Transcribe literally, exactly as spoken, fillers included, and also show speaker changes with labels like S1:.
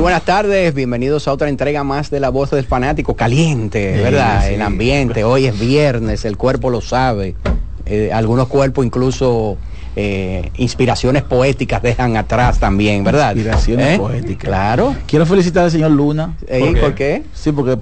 S1: buenas tardes, bienvenidos a otra entrega más de La Voz del Fanático, caliente, ¿verdad? Sí, sí. El ambiente, hoy es viernes, el cuerpo lo sabe, eh, algunos cuerpos incluso eh, inspiraciones poéticas dejan atrás también, ¿verdad?
S2: Inspiraciones
S1: ¿Eh?
S2: poéticas.
S1: Claro.
S2: Quiero felicitar al señor Luna.
S1: ¿Eh? ¿Por qué?
S2: Sí, porque